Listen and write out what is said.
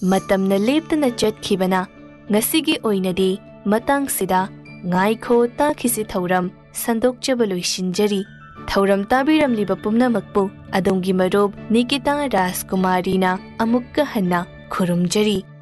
ꯃꯇꯝꯅ ꯂꯦꯞꯇꯅ ꯆꯠꯈꯤꯕꯅ ꯉꯁꯤꯒꯤ ꯑꯣꯏꯅꯗꯤ ꯃꯇꯥꯡꯁꯤꯗ ꯉꯥꯏꯈꯣ ꯇꯥꯈꯤꯁꯤ ꯊꯧꯔꯝ ꯁꯟꯗꯣꯛꯆꯕ ꯂꯣꯏꯁꯤꯟꯖꯔꯤ꯫ ꯊꯧꯔꯝ ꯇꯥꯕꯤꯔꯝꯂꯤꯕ ꯄꯨꯝꯅꯃꯛꯄꯨ ꯑꯗꯣꯝꯒꯤ ꯃꯔꯨꯞ ꯅꯤꯀꯤꯇꯥ ꯔꯥꯖꯀꯨꯃꯥꯔꯤꯅ ꯑꯃꯨꯛꯀ ꯍꯟꯅ ꯈꯨꯔꯨꯝꯖꯔꯤ꯫